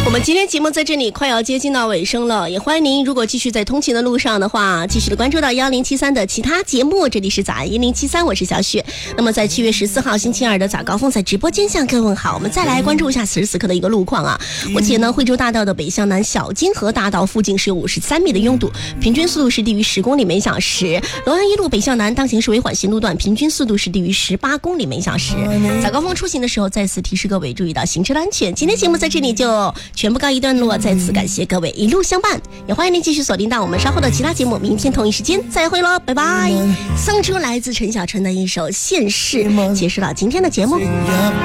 我们今天节目在这里快要接近到尾声了，也欢迎您如果继续在通勤的路上的话，继续的关注到1073的其他节目。这里是早安1073，我是小雪。那么在7月14号星期二的早高峰，在直播间向各位问好。我们再来关注一下此时此刻的一个路况啊。目前呢，惠州大道的北向南小金河大道附近是有53米的拥堵，平均速度是低于10公里每小时。龙阳一路北向南当行是为缓行路段，平均速度是低于18公里每小时。早高峰出行的时候，再次提示各位注意到行车安全。今天节目在这里就全部告一段落，再次感谢各位一路相伴，也欢迎您继续锁定到我们稍后的其他节目，明天同一时间再会喽，拜拜。送出来自陈小春的一首《现世》，结束了今天的节目。